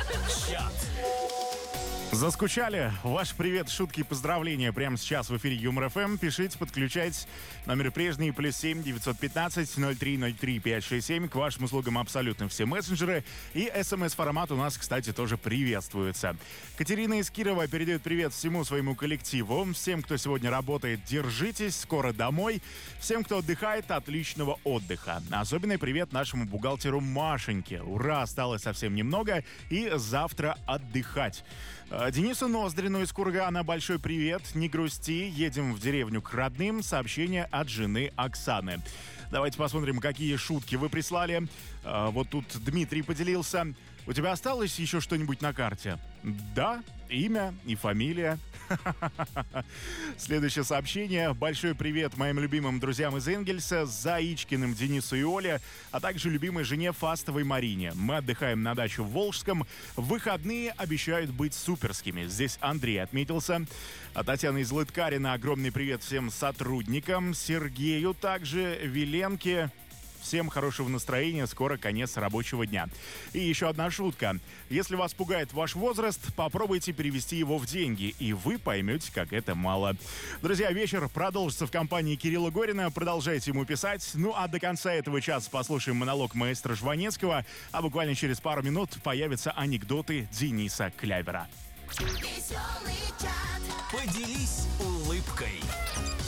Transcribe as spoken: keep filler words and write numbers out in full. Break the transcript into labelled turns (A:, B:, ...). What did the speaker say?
A: Чат.
B: Заскучали? Ваш привет, шутки и поздравления прямо сейчас в эфире Юмор эф эм. Пишите, подключайтесь. Номер прежний, плюс семь девятьсот пятнадцать ноль три ноль три пять шесть семь. К вашим услугам абсолютно все мессенджеры. И смс-формат у нас, кстати, тоже приветствуется. Катерина из Кирова передает привет всему своему коллективу. Всем, кто сегодня работает, держитесь, скоро домой. Всем, кто отдыхает, отличного отдыха. Особенный привет нашему бухгалтеру Машеньке. Ура, осталось совсем немного. И завтра отдыхать. Денису Ноздрину из Кургана большой привет. Не грусти, едем в деревню к родным. Сообщение от жены Оксаны. Давайте посмотрим, какие шутки вы прислали. Вот тут Дмитрий поделился. У тебя осталось еще что-нибудь на карте? Да, имя и фамилия. Следующее сообщение. Большой привет моим любимым друзьям из Энгельса, Заичкиным Денису и Оле, а также любимой жене Фастовой Марине. Мы отдыхаем на даче в Волжском. Выходные обещают быть суперскими. Здесь Андрей отметился. А Татьяна из Лыткарина. Огромный привет всем сотрудникам. Сергею также, Виленке. Всем хорошего настроения, скоро конец рабочего дня. И еще одна шутка. Если вас пугает ваш возраст, попробуйте перевести его в деньги, и вы поймете, как это мало. Друзья, вечер продолжится в компании Кирилла Горина. Продолжайте ему писать. Ну а до конца этого часа послушаем монолог маэстро Жванецкого, а буквально через пару минут появятся анекдоты Дениса Клявера.
A: Поделись улыбкой.